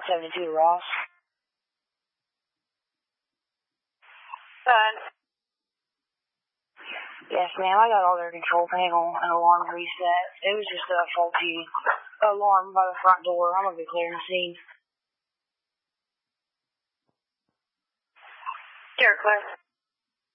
72 Ross. Yes, ma'am, I got all their control panel and alarm reset. It was just a faulty alarm by the front door. I'm gonna be clearing the scene. Derek Claire.